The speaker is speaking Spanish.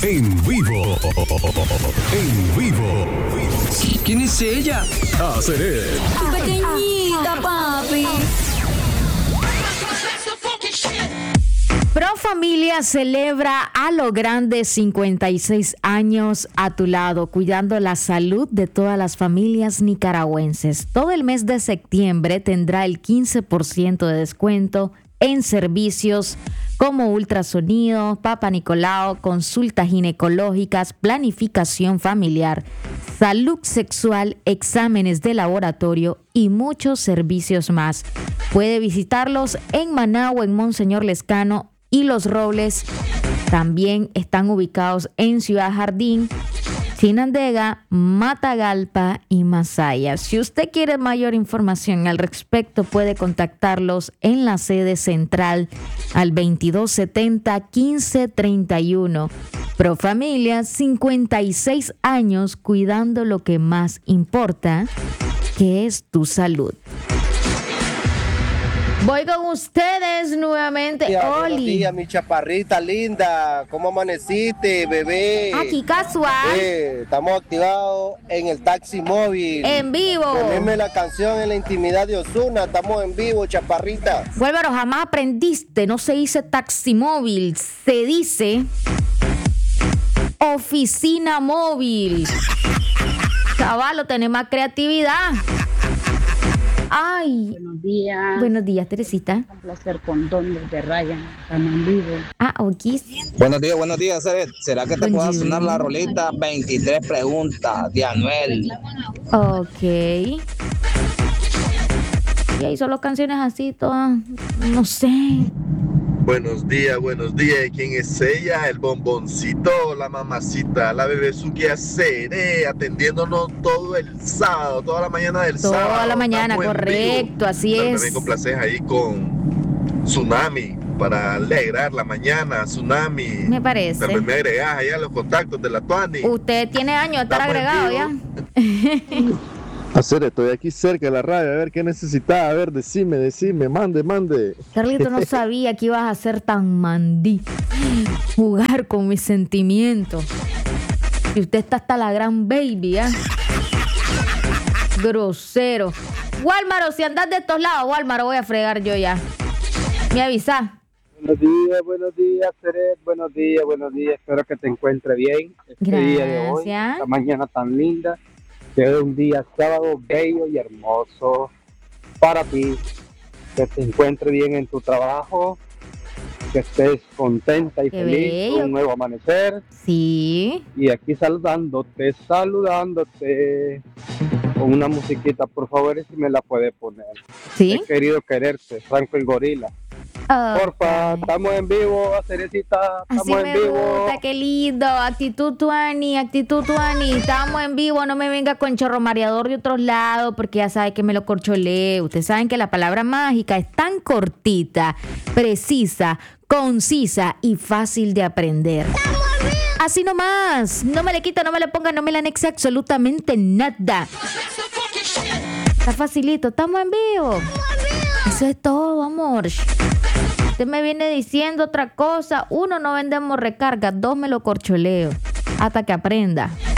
En vivo. En vivo. ¿Quién es ella? Seré. Pequeñita, papi. Profamilia celebra a lo grande 56 años a tu lado, cuidando la salud de todas las familias nicaragüenses. Todo el mes de septiembre tendrá el 15% de descuento en servicios como ultrasonido, Papa Nicolau, consultas ginecológicas, planificación familiar, salud sexual, exámenes de laboratorio y muchos servicios más. Puede visitarlos en Managua, en Monseñor Lescano y Los Robles. También están ubicados en Ciudad Jardín, Chinandega, Matagalpa y Masaya. Si usted quiere mayor información al respecto, puede contactarlos en la sede central al 2270-1531. Profamilia, 56 años cuidando lo que más importa, que es tu salud. Voy con ustedes nuevamente. Buenos días, mi chaparrita linda. ¿Cómo amaneciste, bebé? Aquí casual. Estamos activados en el taxi móvil. En vivo. Poneme la canción En la intimidad de Ozuna. Estamos en vivo, chaparrita. Álvaro, jamás aprendiste. No se dice taxi móvil. Se dice oficina móvil. Chavalo, tenés más creatividad. Ay. Buenos días. Buenos días, Teresita. Un placer con Don de Ryan. Estamos en vivo. Ok. Buenos días, Seret. ¿Será que te pueda sonar la rolita 23 preguntas de Anuel? Ok. Y ahí solo canciones así, todas, no sé. Buenos días. ¿Quién es ella? El bomboncito, la mamacita, la bebezuquia Seré, atendiéndonos todo el sábado, toda la mañana del sábado. Toda la mañana, correcto, así es. También complaces ahí con Tsunami para alegrar la mañana, Tsunami. Me parece. También me agregás ahí a los contactos de la Tuani. Usted tiene años de estar agregado ya. Hacer, estoy aquí cerca de la radio, a ver qué necesitas, a ver, decime, mande. Carlito, no sabía que ibas a ser tan mandí, jugar con mis sentimientos. Y usted está hasta la gran baby, ¿eh? Grosero. Walmaro, si andas de estos lados, Walmaro, voy a fregar yo ya. ¿Me avisa? Buenos días, Seret. Buenos días. Espero que te encuentres bien. Día de hoy, esta mañana tan linda. Que es un día sábado bello y hermoso para ti, que te encuentres bien en tu trabajo, que estés contenta y Qué feliz bello. con un nuevo amanecer. Sí. Y aquí saludándote con una musiquita, por favor, si me la puedes poner. Sí. He querido quererte, Franco el Gorila. Porfa, estamos en vivo, Cerecita, Así estamos en me vivo. gusta, qué lindo. Actitud Tuani. Estamos en vivo, no me venga con chorro mareador de otros lados, porque ya sabe que me lo corcholeo. Ustedes saben que la palabra mágica es tan cortita, precisa, concisa y fácil de aprender. Así nomás, no me le quita, no me le ponga, no me le anexe absolutamente nada. Está facilito, estamos en vivo. Eso es todo, amor. Usted me viene diciendo otra cosa. 1, no vendemos recarga. 2, me lo corcholeo. Hasta que aprenda.